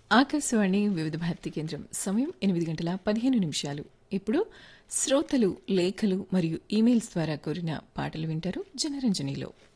ఆకాశవాణి వివిధ భారతి కేంద్రం సమయం 8 గంటల 15 నిమిషాలు. ఇప్పుడు శ్రోతలు లేఖలు మరియు ఈమెయిల్స్ ద్వారా కోరిన పాటలు వింటారు జనరంజనిలో.